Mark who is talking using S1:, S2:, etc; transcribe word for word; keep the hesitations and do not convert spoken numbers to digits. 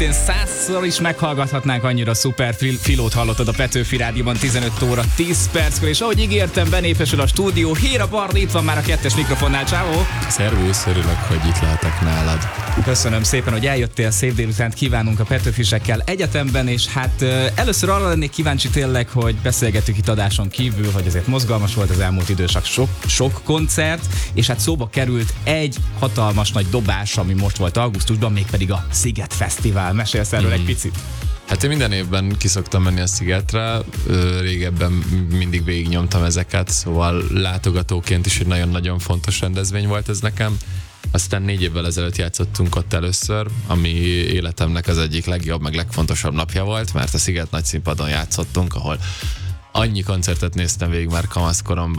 S1: Én százszor is meghallgathatnánk, annyira szuper filót hallottad a Petőfi Rádióban tizenöt óra tíz perckor, és ahogy ígértem, benépesül a stúdió. Héra Barna itt van már a kettes mikrofonnál, csávó!
S2: Szervusz, örülök, hogy itt lehetek nálad.
S1: Köszönöm szépen, hogy eljöttél, szép délutánt kívánunk a Petőfisekkel egyetemben, és hát először arra lennék kíváncsi tényleg, hogy beszélgettük itt adáson kívül, hogy azért mozgalmas volt az elmúlt időszak sok, sok koncert, és hát szóba került egy hatalmas nagy dobás, ami most volt augusztusban, mégpedig a Sziget Fesztivál. Mesélsz erről mm. egy picit?
S2: Hát én minden évben kiszoktam menni a Szigetre, régebben mindig végignyomtam ezeket, szóval látogatóként is egy nagyon-nagyon fontos rendezvény volt ez nekem. Aztán négy évvel ezelőtt játszottunk ott először, ami életemnek az egyik legjobb, meg legfontosabb napja volt, mert a Sziget nagy színpadon játszottunk, ahol annyi koncertet néztem végig már kamaszkoromban,